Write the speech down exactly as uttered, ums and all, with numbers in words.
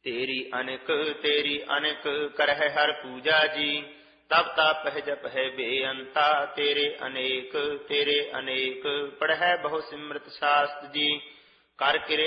तेरी अनेक तेरी अनेक करह हर पूजा जी। तब तप है जप है बेअंता तेरे अनेक तेरे अनेक पढ़ बहु सिमृत शास्त्र जी। कर किरे